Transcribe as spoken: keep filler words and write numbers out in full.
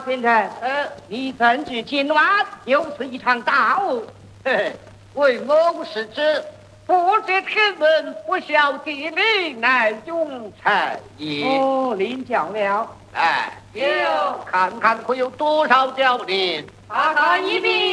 先生，呃，你怎知今晚又是一场大雾？ 嘿嘿，为某是指不知天文，不晓地理，乃庸才也。 哦， 领教了。 哎， 有， 看看会有多少教练？ 大概一名。